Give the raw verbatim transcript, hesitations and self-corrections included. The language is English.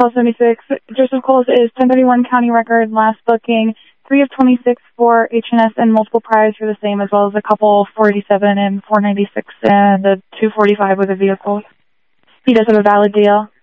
Call seventy-six. Joseph Coles is ten thirty-one county record, last booking, three of twenty-six for H and S and multiple priors for the same, as well as a couple four eighty-seven and four ninety-six and a two forty-five with a vehicle. He does have a valid deal.